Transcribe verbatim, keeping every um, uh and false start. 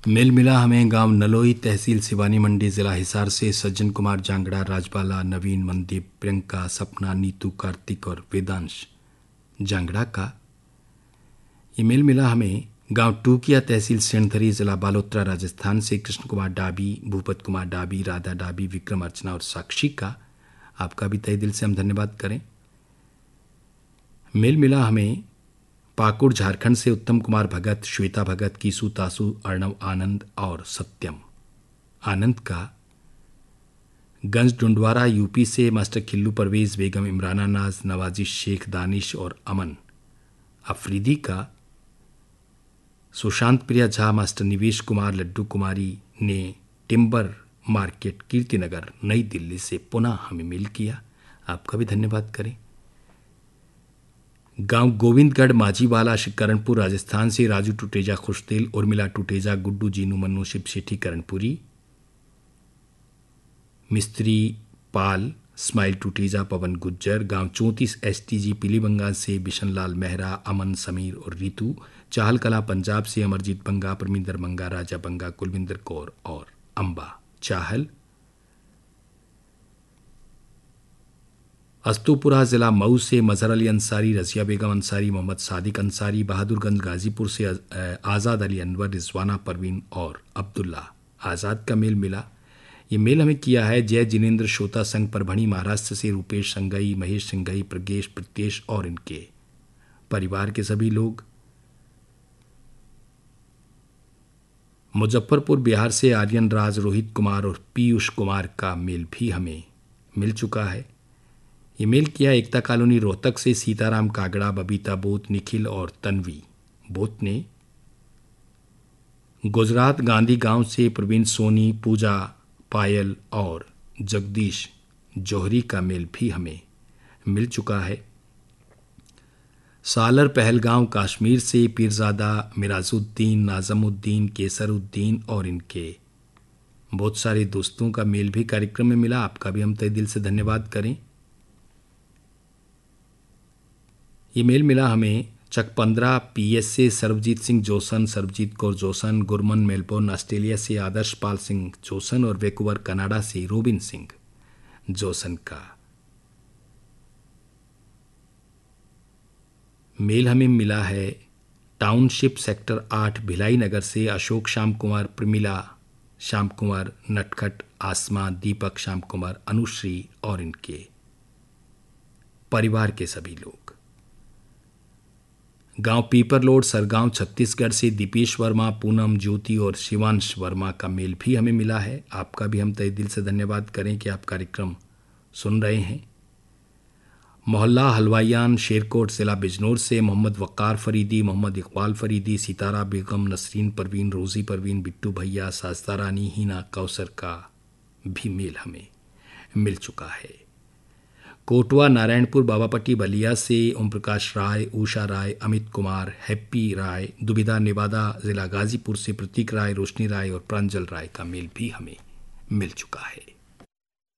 Mail मिला हमें गांव नलोई, तहसील सिवानी मंडी, जिला हिसार से सज्जन कुमार जांगड़ा, राजबाला, नवीन, मनदीप, प्रियंका, सपना, नीतू, कार्तिक और वेदांश जांगड़ा का। ये मेल मिला हमें गांव टूकिया, तहसील सेंधरी, जिला बालोतरा, राजस्थान से कृष्ण कुमार डाबी, भूपत कुमार डाबी, राधा डाबी, विक्रम, अर्चना और साक्षी का। आपका भी तहे दिल से हम धन्यवाद करें। मेल मिला हमें पाकुड़, झारखंड से उत्तम कुमार भगत, श्वेता भगत, कीसू तासू, अर्णव आनंद और सत्यम आनंद का। गंज डुंडवारा यूपी से मास्टर खिल्लू परवेज, बेगम इमराना नाज, नवाजी शेख, दानिश और अमन अफरीदी का। सुशांत प्रिया झा, मास्टर निवेश कुमार, लड्डू कुमारी ने टिम्बर मार्केट, कीर्तिनगर, नई दिल्ली से पुनः हमें मेल किया। आपका भी धन्यवाद करें। गांव गोविंदगढ़, माझीवाला, करणपुर, राजस्थान से राजू टुटेजा, खुशदिल, उर्मिला टुटेजा, गुड्डू, जीनू, मन्नू, शिव शेट्टी, करणपुरी, मिस्त्री पाल, स्माइल टुटेजा, पवन गुज्जर। गांव चौंतीस, एसटीजी, पीलीबंगा से बिशनलाल मेहरा, अमन, समीर और रीतू। चाहल कला, पंजाब से अमरजीत बंगा, परमिंदर बंगा, राजा बंगा, कुलविंदर कौर और अंबा चाहल। अस्तुपुरा, जिला मऊ से मजहर अली अंसारी, रजिया बेगम अंसारी, मोहम्मद सादिक अंसारी। बहादुरगंज, गाजीपुर से आज़ाद अली अनवर, रिजवाना परवीन और अब्दुल्ला आज़ाद का मेल मिला। ये मेल हमें किया है जय जिनेन्द्र श्रोता संघ, परभणी, महाराष्ट्र से रूपेश संगई, महेश सिंगई, प्रगेश, प्रितेश और इनके परिवार के सभी लोग। मुजफ्फरपुर, बिहार से आर्यन राज, रोहित कुमार और पीयूष कुमार का मेल भी हमें मिल चुका है। ये मेल किया एकता कॉलोनी, रोहतक से सीताराम कागड़ा, बबीता बोत, निखिल और तन्वी बोत ने। गुजरात, गांधी गांव से प्रवीण सोनी, पूजा, पायल और जगदीश जौहरी का मेल भी हमें मिल चुका है। सालर, पहलगांव, कश्मीर से पीरजादा, मिराजुद्दीन, नाजमुद्दीन, केसरुद्दीन और इनके बहुत सारे दोस्तों का मेल भी कार्यक्रम में मिला। आपका भी हम तहे दिल से धन्यवाद करें। ये मेल मिला हमें चकपंद्रा पीएस से Sarvjeet Singh Jason, Sarvjeet Kaur Jason. Gurman, Melbourne, Australia से आदर्श पाल सिंह जोसन और वैंकूवर, कनाडा से रोबिन सिंह जोसन का। मेल हमें मिला है टाउनशिप सेक्टर आठ, भिलाई नगर से अशोक श्याम कुमार, प्रमिला श्याम कुमार, नटखट, आसमा, दीपक श्याम कुमार, अनुश्री और इनके परिवार के सभी लोग। गांव पीपरलोड, सरगांव, छत्तीसगढ़ से दीपेश वर्मा, पूनम, ज्योति और शिवांश वर्मा का मेल भी हमें मिला है। आपका भी हम तहे दिल से धन्यवाद करें कि आप कार्यक्रम सुन रहे हैं। मोहल्ला हलवाइयान, शेरकोट, जिला बिजनौर से मोहम्मद वक़ार फरीदी, मोहम्मद इकबाल फरीदी, सितारा बेगम, नसरीन परवीन, रोज़ी परवीन, बिट्टू भैया, साजदा रानी, हिना कौसर का भी मेल हमें मिल चुका है। कोटवा, नारायणपुर, बाबापट्टी, बलिया से ओम प्रकाश राय, उषा राय, अमित कुमार, हैप्पी राय। दुबिधा, नेवादा, जिला गाजीपुर से प्रतीक राय, रोशनी राय और प्रांजल राय का मेल भी हमें मिल चुका है।